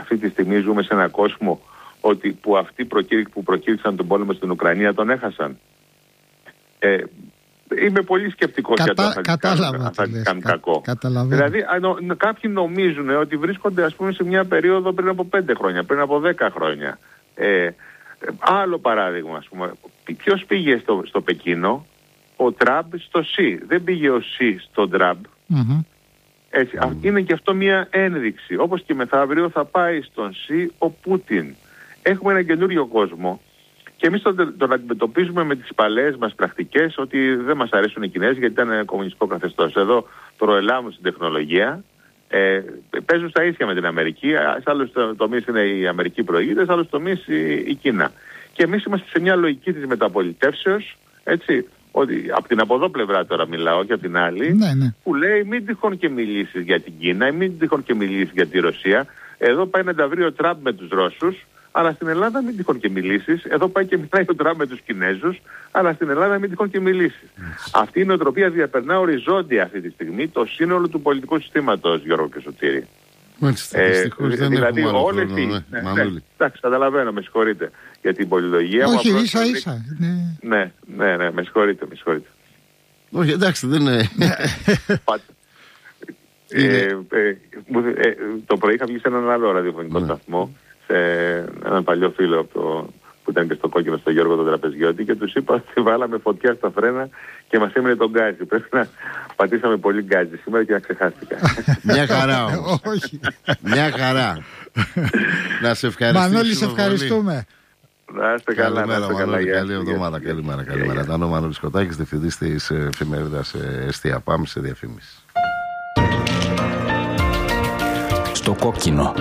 αυτή τη στιγμή ζούμε σε έναν κόσμο που αυτοί που προκήρυξαν τον πόλεμο στην Ουκρανία τον έχασαν. Είμαι πολύ σκεπτικός για το αν θα τις κάνουν κακό. Δηλαδή κάποιοι νομίζουν ότι βρίσκονται, ας πούμε, σε μια περίοδο πριν από 5 χρόνια, πριν από 10 χρόνια. Άλλο παράδειγμα, ας πούμε, ποιος πήγε στο Πεκίνο? Ο Τραμπ στο ΣΥ. Δεν πήγε ο ΣΥ στον Τραμπ. Έτσι, είναι και αυτό μια ένδειξη. Όπως και μεθαύριο θα πάει στον ΣΥ ο Πούτιν. Έχουμε έναν καινούριο κόσμο και εμείς τον αντιμετωπίζουμε με τις παλαιές μας πρακτικές, ότι δεν μας αρέσουν οι Κινέζοι γιατί ήταν κομμουνιστικό καθεστώς. Εδώ προελάβουν στην τεχνολογία, παίζουν στα ίσια με την Αμερική. Σε άλλους τομείς είναι η Αμερική προηγείται, σε άλλους τομείς η Κίνα. Και εμείς είμαστε σε μια λογική της μεταπολιτεύσεως, έτσι, ότι από την από εδώ πλευρά τώρα μιλάω και από την άλλη, που λέει μην τυχόν και μιλήσεις για την Κίνα, μην τυχόν και μιλήσεις για τη Ρωσία. Εδώ πάει να τα βρει ο Τραμπ με τους Ρώσους, αλλά στην Ελλάδα μην τυχόν και μιλήσεις. Εδώ πάει και μιλάει ο Τραμπ με τους Κινέζους, αλλά στην Ελλάδα μην τυχόν και μιλήσεις. Αυτή η νοοτροπία διαπερνά οριζόντια αυτή τη στιγμή το σύνολο του πολιτικού συστήματος, Γιώργο και Σωτήρη. Δηλαδή όλες οι... Εντάξει, καταλαβαίνω, με συγχωρείτε για την πολυλογία. Όχι, ίσα-ίσα. Ναι, με συγχωρείτε. Όχι, εντάξει, δεν είναι... Το πρωί είχα βγει σε έναν άλλο ραδιοφωνικό σταθμό, σε έναν παλιό φίλο που ήταν και στο κόκκινο, στο Γιώργο τον Τραπεζιώτη, και τους είπα ότι βάλαμε φωτιά στα φρένα και μας έμεινε τον γκάζι. Πρέπει να πατήσαμε πολύ γκάζι σήμερα και να ξεχάστηκα. Μια χαρά όμως. Μια χαρά. Να σε ευχαριστήσουμε. Μανώλη, σε ευχαριστούμε. Να είστε καλά. Καλή εβδομάδα. Καλημέρα. Ήταν ο Μανώλης Κοτάκης, διευθυντής της εφημερίδας Εστία. Πάμε σε διαφήμιση. Στο κόκκινο.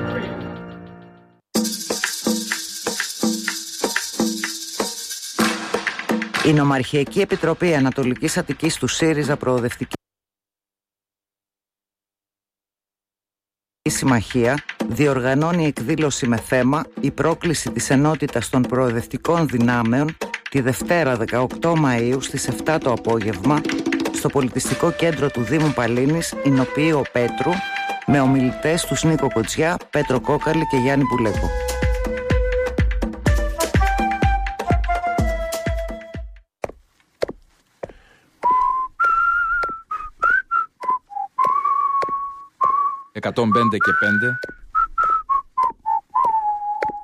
Η Νομαρχιακή Επιτροπή Ανατολικής Αττικής του ΣΥΡΙΖΑ Προοδευτική Συμμαχία διοργανώνει εκδήλωση με θέμα «Η πρόκληση της ενότητας των προοδευτικών δυνάμεων» τη Δευτέρα 18 Μαΐου στις 7 το απόγευμα στο Πολιτιστικό Κέντρο του Δήμου Παλίνης, Ηνοποιείο Πέτρου, με ομιλητές τους Νίκο Κοτσιά, Πέτρο Κόκαλη και Γιάννη Πουλέκο. «105 και 5»